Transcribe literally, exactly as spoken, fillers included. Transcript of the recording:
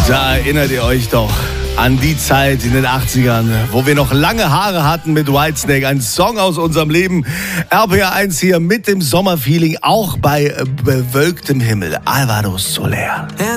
Da erinnert ihr euch doch an die Zeit in den achtzigern, wo wir noch lange Haare hatten mit Whitesnake. Ein Song aus unserem Leben. R P R eins hier mit dem Sommerfeeling, auch bei bewölktem Himmel. Alvaro Soler.